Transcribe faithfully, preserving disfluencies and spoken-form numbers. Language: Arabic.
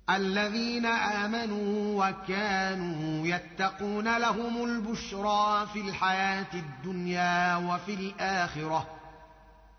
الذين آمنوا وكانوا يتقون لهم البشرى في الحياة الدنيا وفي الآخرة